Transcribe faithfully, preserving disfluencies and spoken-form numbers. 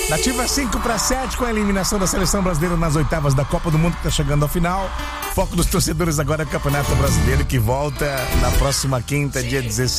Nativa cinco para sete com a eliminação da seleção brasileira nas oitavas da Copa do Mundo que está chegando ao final. Foco dos torcedores agora é o Campeonato Brasileiro que volta na próxima quinta, dia dezesseis.